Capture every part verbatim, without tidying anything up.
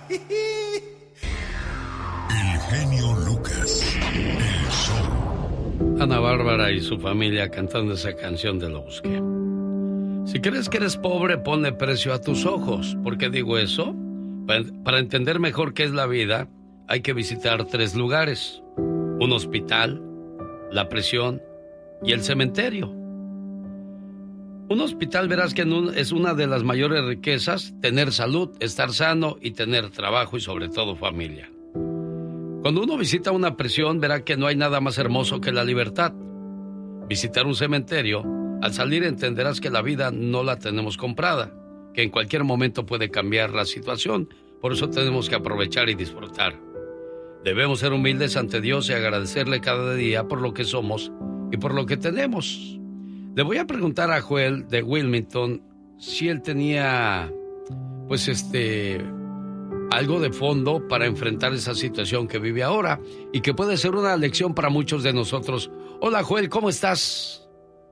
El genio Lucas, el show. Ana Bárbara y su familia cantando esa canción de Lo Busqué. Si crees que eres pobre, ponle precio a tus ojos. ¿Por qué digo eso? Para, para entender mejor qué es la vida, hay que visitar tres lugares: un hospital, la prisión y el cementerio. Un hospital, verás que es una de las mayores riquezas, tener salud, estar sano y tener trabajo y sobre todo familia. Cuando uno visita una prisión, verá que no hay nada más hermoso que la libertad. Visitar un cementerio, al salir entenderás que la vida no la tenemos comprada, que en cualquier momento puede cambiar la situación, por eso tenemos que aprovechar y disfrutar. Debemos ser humildes ante Dios y agradecerle cada día por lo que somos y por lo que tenemos. Le voy a preguntar a Joel de Wilmington si él tenía, pues este, algo de fondo para enfrentar esa situación que vive ahora y que puede ser una lección para muchos de nosotros. Hola Joel, ¿cómo estás?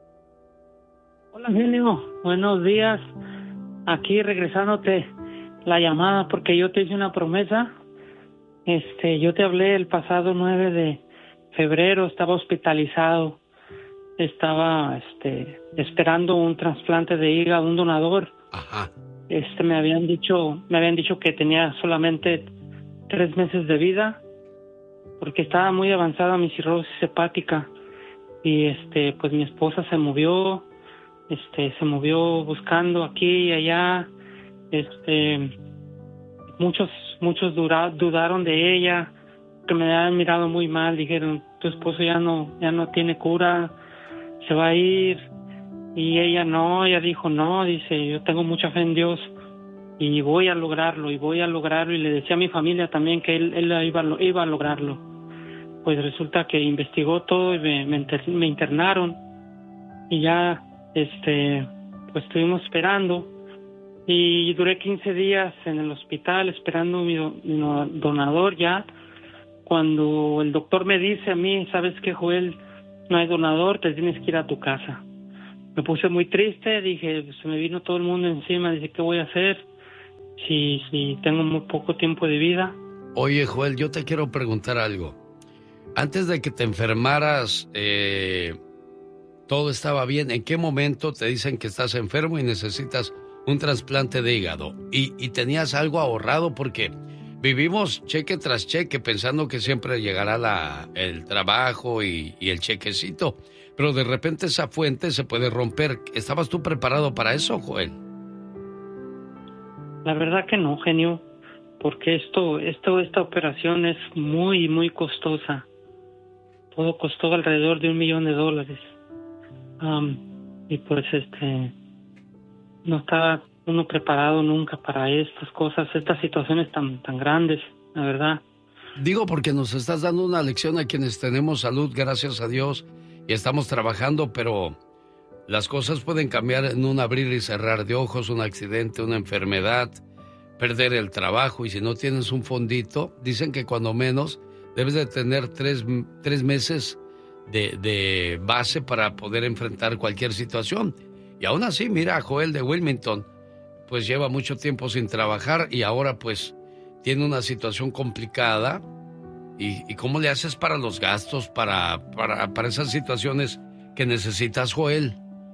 Hola genio, buenos días. Aquí regresándote la llamada porque yo te hice una promesa. Este, yo te hablé el pasado nueve de febrero, estaba hospitalizado. Estaba este esperando un trasplante de hígado, un donador. Ajá. Este me habían dicho, me habían dicho que tenía solamente tres meses de vida porque estaba muy avanzada mi cirrosis hepática y este pues mi esposa se movió, este se movió buscando aquí y allá, este muchos muchos dura, dudaron de ella, que me habían mirado muy mal, dijeron tu esposo ya no ya no tiene cura, se va a ir. Y ella no, ella dijo no, dice, yo tengo mucha fe en Dios y voy a lograrlo, y voy a lograrlo, y le decía a mi familia también que él, él iba, iba a lograrlo. Pues resulta que investigó todo y me, me, inter, me internaron y ya, este, pues estuvimos esperando y duré quince días en el hospital esperando mi, mi donador ya, cuando el doctor me dice a mí, ¿sabes qué, Joel? No hay donador, te tienes que ir a tu casa. Me puse muy triste, dije, se me vino todo el mundo encima, dije, ¿qué voy a hacer si, si tengo muy poco tiempo de vida? Oye, Joel, yo te quiero preguntar algo. Antes de que te enfermaras, eh, todo estaba bien. ¿En qué momento te dicen que estás enfermo y necesitas un trasplante de hígado? ¿Y, y tenías algo ahorrado? Porque vivimos cheque tras cheque pensando que siempre llegará la, el trabajo y, y el chequecito. Pero de repente esa fuente se puede romper. ¿Estabas tú preparado para eso, Joel? La verdad que no, genio. Porque esto, esto, esta operación es muy, muy costosa. Todo costó alrededor de un millón de dólares. Um, y pues este, no estaba uno preparado nunca para estas cosas, estas situaciones tan, tan grandes, la verdad. Digo porque nos estás dando una lección a quienes tenemos salud, gracias a Dios, y estamos trabajando, pero las cosas pueden cambiar en un abrir y cerrar de ojos, un accidente, una enfermedad, perder el trabajo, y si no tienes un fondito, dicen que cuando menos debes de tener tres, tres meses de, de base para poder enfrentar cualquier situación. Y aún así, mira, Joel de Wilmington, pues lleva mucho tiempo sin trabajar y ahora pues tiene una situación complicada. ¿Y, y cómo le haces para los gastos, para, para, para esas situaciones que necesitas, Joel?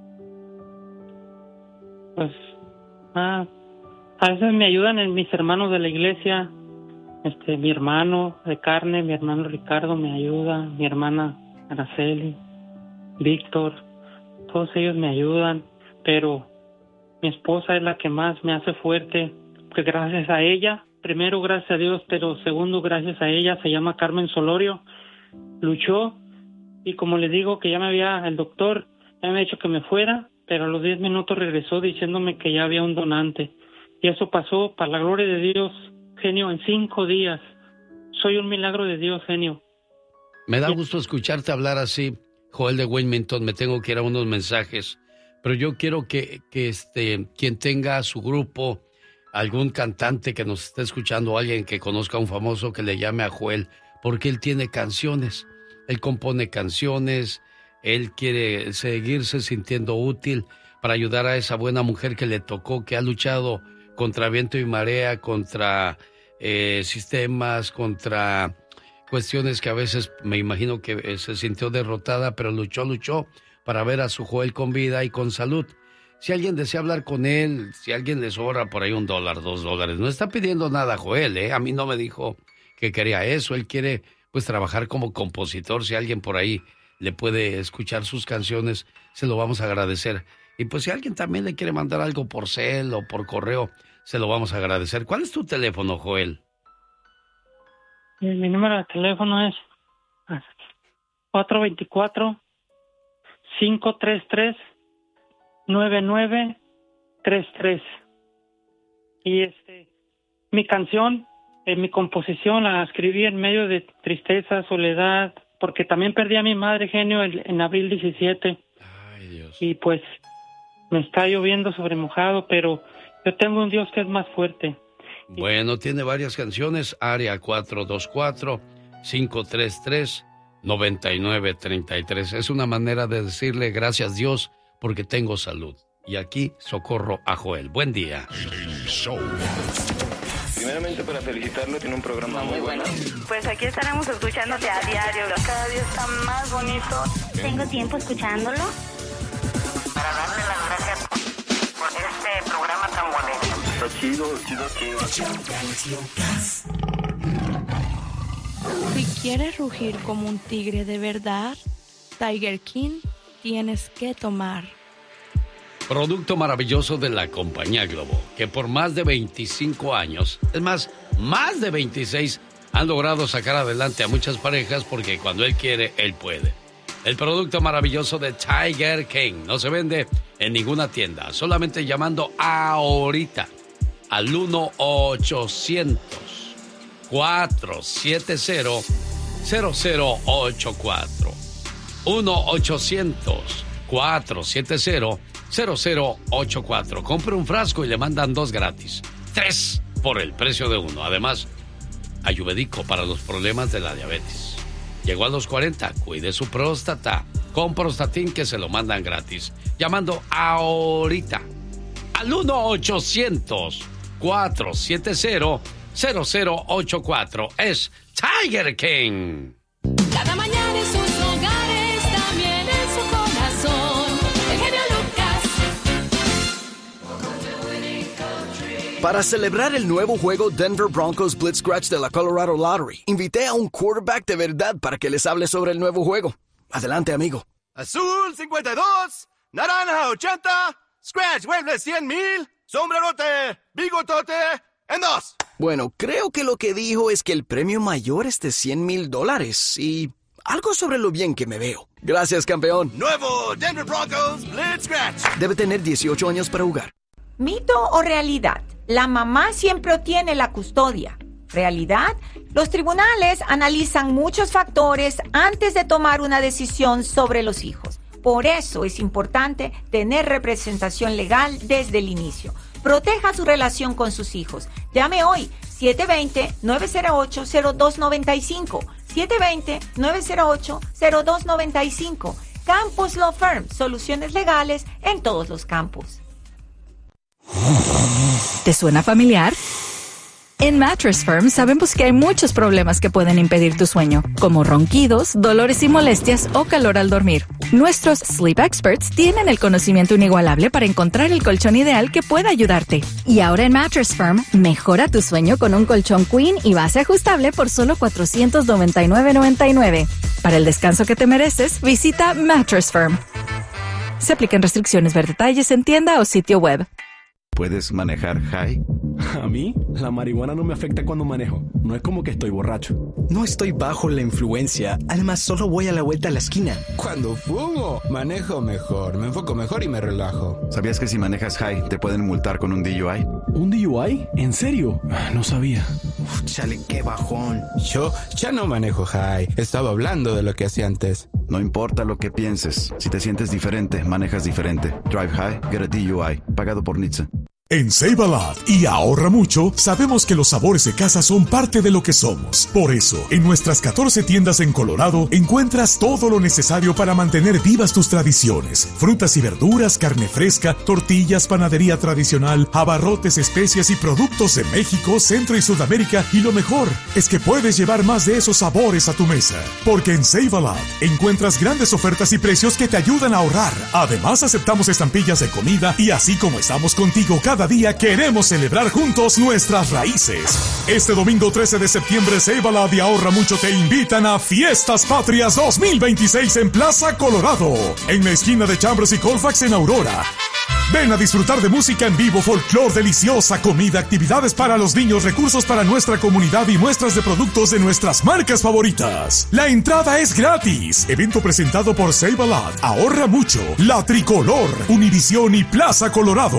Pues, ah, a veces me ayudan en mis hermanos de la iglesia, este, mi hermano de carne, mi hermano Ricardo me ayuda, mi hermana Araceli, Víctor, todos ellos me ayudan, pero mi esposa es la que más me hace fuerte, porque gracias a ella, primero gracias a Dios, pero segundo gracias a ella, se llama Carmen Solorio, luchó, y como le digo que ya me había, el doctor ya me había dicho que me fuera, pero a los diez minutos regresó diciéndome que ya había un donante, y eso pasó, para la gloria de Dios, genio, en cinco días. Soy un milagro de Dios, genio. Me da gusto escucharte hablar así, Joel de Wilmington. Me tengo que ir a unos mensajes, pero yo quiero que, que este, quien tenga su grupo, algún cantante que nos esté escuchando, alguien que conozca a un famoso, que le llame a Joel, porque él tiene canciones, él compone canciones, él quiere seguirse sintiendo útil para ayudar a esa buena mujer que le tocó, que ha luchado contra viento y marea, contra eh, sistemas, contra cuestiones que a veces me imagino que se sintió derrotada, pero luchó, luchó para ver a su Joel con vida y con salud. Si alguien desea hablar con él, si alguien le sobra por ahí un dólar, dos dólares, no está pidiendo nada Joel, ¿eh? A mí no me dijo que quería eso, él quiere pues trabajar como compositor. Si alguien por ahí le puede escuchar sus canciones, se lo vamos a agradecer. Y pues si alguien también le quiere mandar algo por cel o por correo, se lo vamos a agradecer. ¿Cuál es tu teléfono, Joel? Mi número de teléfono es cuatro dos cuatro, cinco tres tres, nueve nueve tres tres. Y este, mi canción, eh, mi composición la escribí en medio de tristeza, soledad, porque también perdí a mi madre, genio, en, en abril diecisiete. Ay, Dios. Y pues me está lloviendo sobre mojado, pero yo tengo un Dios que es más fuerte. Bueno, tiene varias canciones. Área cuatro dos cuatro, cinco tres tres, nueve nueve tres tres. Es una manera de decirle gracias Dios porque tengo salud. Y aquí socorro a Joel. Buen día. El show. Primeramente para felicitarlo, tiene un programa muy bueno. Pues aquí estaremos escuchándote a diario. Cada día está más bonito. Tengo tiempo escuchándolo. Para darle las gracias por este programa tan bonito. Está chido, chido, chido. Si quieres rugir como un tigre de verdad, Tiger King tienes que tomar. Producto maravilloso de la compañía Globo, que por más de veinticinco años, es más, más de veintiséis, han logrado sacar adelante a muchas parejas porque cuando él quiere, él puede. El producto maravilloso de Tiger King no se vende en ninguna tienda, solamente llamando ahorita al uno ochocientos, cuatro siete cero, cero cero ocho cuatro. uno ochocientos, cuatro siete cero, cero cero ocho cuatro. Compre un frasco y le mandan dos gratis. Tres por el precio de uno. Además, ayurvédico para los problemas de la diabetes. Llegó a los cuarenta, cuide su próstata. Con Prostatin que se lo mandan gratis. Llamando ahorita al uno ochocientos, cuatro siete cero, cero cero ocho cuatro. Es Tiger King. Cada mañana en sus hogares, también en su corazón. El genio Lucas. Para celebrar el nuevo juego Denver Broncos Blitz Scratch de la Colorado Lottery, invité a un quarterback de verdad para que les hable sobre el nuevo juego. Adelante, amigo. Azul cincuenta y dos, naranja ochenta, Scratch vuelve cien mil, sombrerote, bigotote, en dos. Bueno, creo que lo que dijo es que el premio mayor es de cien mil dólares y algo sobre lo bien que me veo. Gracias, campeón. Nuevo Denver Broncos Blitz Scratch. Debe tener dieciocho años para jugar. ¿Mito o realidad? La mamá siempre obtiene la custodia. ¿Realidad? Los tribunales analizan muchos factores antes de tomar una decisión sobre los hijos. Por eso es importante tener representación legal desde el inicio. Proteja su relación con sus hijos. Llame hoy siete dos cero, nueve cero ocho, cero dos nueve cinco. siete dos cero, nueve cero ocho, cero dos nueve cinco. Campus Law Firm. Soluciones legales en todos los campos. ¿Te suena familiar? En Mattress Firm sabemos que hay muchos problemas que pueden impedir tu sueño, como ronquidos, dolores y molestias o calor al dormir. Nuestros Sleep Experts tienen el conocimiento inigualable para encontrar el colchón ideal que pueda ayudarte. Y ahora en Mattress Firm, mejora tu sueño con un colchón Queen y base ajustable por solo cuatrocientos noventa y nueve noventa y nueve. Para el descanso que te mereces, visita Mattress Firm. Se aplican restricciones, ver detalles en tienda o sitio web. ¿Puedes manejar high? A mí, la marihuana no me afecta cuando manejo. No es como que estoy borracho. No estoy bajo la influencia. Además, solo voy a la vuelta a la esquina. Cuando fumo, manejo mejor, me enfoco mejor y me relajo. ¿Sabías que si manejas high, te pueden multar con un D U I? ¿Un D U I? ¿En serio? No sabía. Uf, chale, qué bajón. Yo ya no manejo high. Estaba hablando de lo que hacía antes. No importa lo que pienses. Si te sientes diferente, manejas diferente. Drive high, get a D U I. Pagado por N H T S A. En Save a Lot y Ahorra Mucho, sabemos que los sabores de casa son parte de lo que somos. Por eso, en nuestras catorce tiendas en Colorado, encuentras todo lo necesario para mantener vivas tus tradiciones. Frutas y verduras, carne fresca, tortillas, panadería tradicional, abarrotes, especias y productos de México, Centro y Sudamérica. Y lo mejor es que puedes llevar más de esos sabores a tu mesa. Porque en Save a Lot encuentras grandes ofertas y precios que te ayudan a ahorrar. Además, aceptamos estampillas de comida y así como estamos contigo cada día, queremos celebrar juntos nuestras raíces. Este domingo trece de septiembre, Save a Lot y Ahorra Mucho te invitan a Fiestas Patrias dos mil veintiséis en Plaza Colorado, en la esquina de Chambers y Colfax en Aurora. Ven a disfrutar de música en vivo, folclor, deliciosa comida, actividades para los niños, recursos para nuestra comunidad y muestras de productos de nuestras marcas favoritas. La entrada es gratis. Evento presentado por Save a Lot, Ahorra Mucho, La Tricolor, Univisión y Plaza Colorado.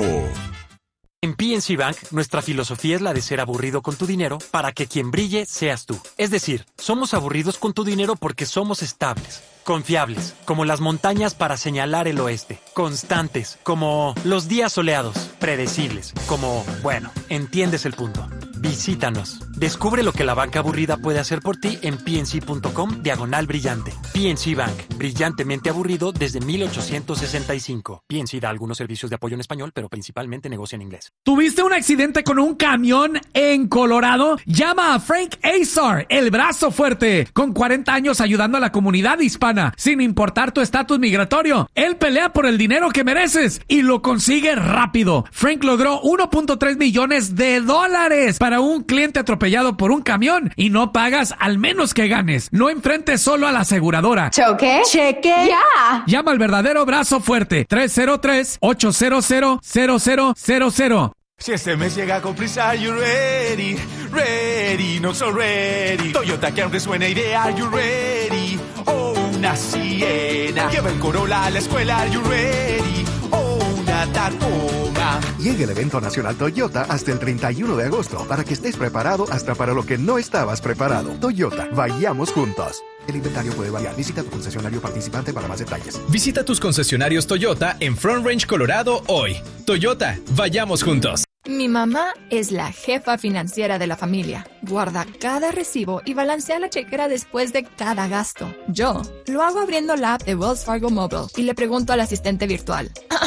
En P N C Bank, nuestra filosofía es la de ser aburrido con tu dinero para que quien brille seas tú. Es decir, somos aburridos con tu dinero porque somos estables, confiables, como las montañas para señalar el oeste, constantes, como los días soleados, predecibles, como, bueno, entiendes el punto. Visítanos. Descubre lo que la banca aburrida puede hacer por ti en pnc.com diagonal brillante. P N C Bank, brillantemente aburrido desde mil ochocientos sesenta y cinco. P N C da algunos servicios de apoyo en español, pero principalmente negocia en inglés. ¿Tuviste un accidente con un camión en Colorado? Llama a Frank Azar, el brazo fuerte, con cuarenta años ayudando a la comunidad hispana, sin importar tu estatus migratorio. Él pelea por el dinero que mereces y lo consigue rápido. Frank logró uno punto tres millones de dólares para un cliente atropellado por un camión y no pagas al menos que ganes. No enfrentes solo a la aseguradora. ¿Choque? ¿Cheque? ¡Ya! Llama al verdadero brazo fuerte. tres cero tres, ocho cero cero, cero cero cero cero. Si este mes llega con prisa, are you ready? Ready, not so ready. Toyota que aunque suene idea, are you ready? Oh, una Siena. Lleva el Corolla a la escuela, are you ready? Oh, una Tacoma. Llega el evento nacional Toyota hasta el treinta y uno de agosto para que estés preparado hasta para lo que no estabas preparado. Toyota, vayamos juntos. El inventario puede variar. Visita tu concesionario participante para más detalles. Visita tus concesionarios Toyota en Front Range, Colorado hoy. Toyota, vayamos juntos. Mi mamá es la jefa financiera de la familia. Guarda cada recibo y balancea la chequera después de cada gasto. Yo lo hago abriendo la app de Wells Fargo Mobile y le pregunto al asistente virtual,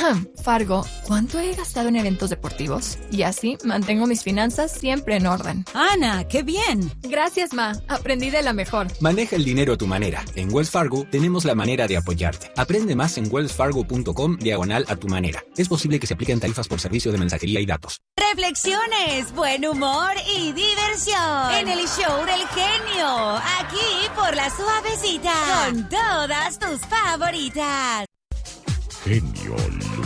Fargo, ¿cuánto he gastado en eventos deportivos? Y así mantengo mis finanzas siempre en orden. Ana, ¡qué bien! Gracias, Ma. Aprendí de la mejor. Maneja el dinero a tu manera. En Wells Fargo tenemos la manera de apoyarte. Aprende más en wellsfargo.com diagonal a tu manera. Es posible que se apliquen tarifas por servicio de mensajería y datos. Reflexiones, buen humor y diversión en el show del genio, aquí por La Suavecita, con todas tus favoritas. Genio Lucas.